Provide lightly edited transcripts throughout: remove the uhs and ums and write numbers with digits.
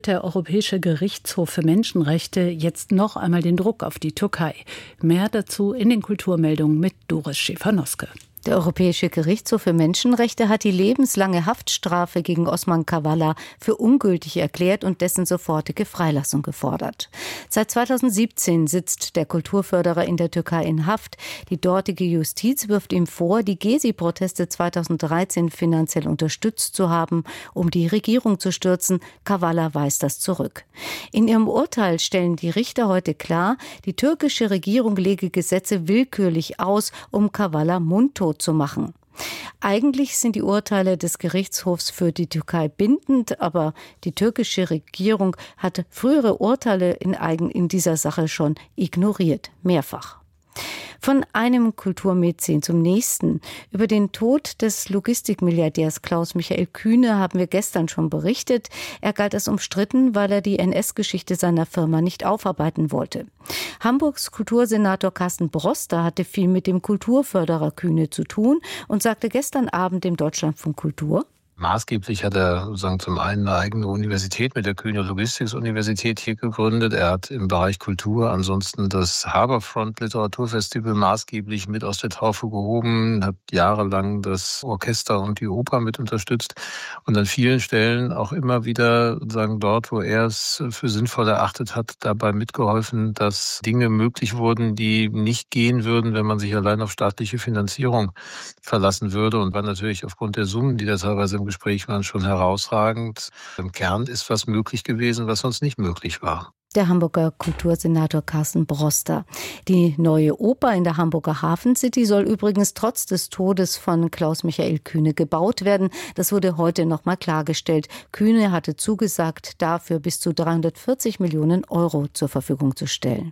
der Europäische Gerichtshof für Menschenrechte jetzt noch einmal den Druck auf die Türkei. Mehr dazu in den Kulturmeldungen mit Doris Schäfer-Noske. Der Europäische Gerichtshof für Menschenrechte hat die lebenslange Haftstrafe gegen Osman Kavala für ungültig erklärt und dessen sofortige Freilassung gefordert. Seit 2017 sitzt der Kulturförderer in der Türkei in Haft. Die dortige Justiz wirft ihm vor, die Gezi-Proteste 2013 finanziell unterstützt zu haben, um die Regierung zu stürzen. Kavala weist das zurück. In ihrem Urteil stellen die Richter heute klar, die türkische Regierung lege Gesetze willkürlich aus, um Kavala mundtot zu machen. Eigentlich sind die Urteile des Gerichtshofs für die Türkei bindend, aber die türkische Regierung hat frühere Urteile in dieser Sache schon ignoriert, mehrfach. Von einem Kulturmäzen zum nächsten. Über den Tod des Logistikmilliardärs Klaus-Michael Kühne haben wir gestern schon berichtet. Er galt als umstritten, weil er die NS-Geschichte seiner Firma nicht aufarbeiten wollte. Hamburgs Kultursenator Carsten Broster hatte viel mit dem Kulturförderer Kühne zu tun und sagte gestern Abend im Deutschlandfunk Kultur: Maßgeblich hat er sozusagen zum einen eine eigene Universität mit der Kühne Logistics Universität hier gegründet. Er hat im Bereich Kultur ansonsten das Harbourfront Literaturfestival maßgeblich mit aus der Taufe gehoben, hat jahrelang das Orchester und die Oper mit unterstützt und an vielen Stellen auch immer wieder sozusagen dort, wo er es für sinnvoll erachtet hat, dabei mitgeholfen, dass Dinge möglich wurden, die nicht gehen würden, wenn man sich allein auf staatliche Finanzierung verlassen würde, und war natürlich aufgrund der Summen, die da teilweise im Gespräch waren, schon herausragend. Im Kern ist was möglich gewesen, was sonst nicht möglich war. Der Hamburger Kultursenator Carsten Broster. Die neue Oper in der Hamburger Hafencity soll übrigens trotz des Todes von Klaus-Michael Kühne gebaut werden. Das wurde heute nochmal klargestellt. Kühne hatte zugesagt, dafür bis zu 340 Millionen Euro zur Verfügung zu stellen.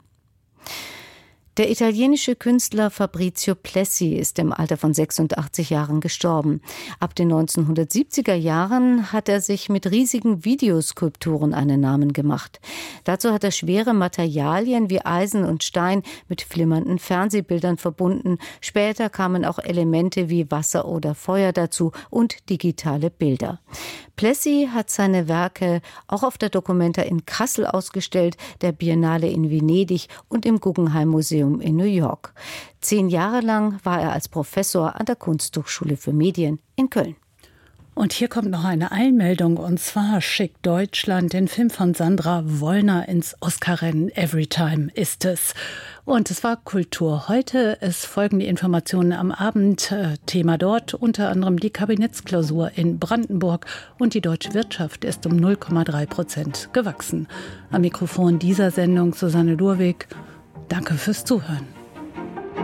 Der italienische Künstler Fabrizio Plessi ist im Alter von 86 Jahren gestorben. Ab den 1970er Jahren hat er sich mit riesigen Videoskulpturen einen Namen gemacht. Dazu hat er schwere Materialien wie Eisen und Stein mit flimmernden Fernsehbildern verbunden. Später kamen auch Elemente wie Wasser oder Feuer dazu und digitale Bilder. Plessi hat seine Werke auch auf der Documenta in Kassel ausgestellt, der Biennale in Venedig und im Guggenheim Museum in New York. 10 Jahre lang war er als Professor an der Kunsthochschule für Medien in Köln. Und hier kommt noch eine Einmeldung, und zwar schickt Deutschland den Film von Sandra Wollner ins Oscar-Rennen. Everytime ist es. Und es war Kultur. Heute, es folgen die Informationen am Abend. Thema dort unter anderem die Kabinettsklausur in Brandenburg, und die deutsche Wirtschaft ist um 0,3% gewachsen. Am Mikrofon dieser Sendung Susanne Durwig. Danke fürs Zuhören.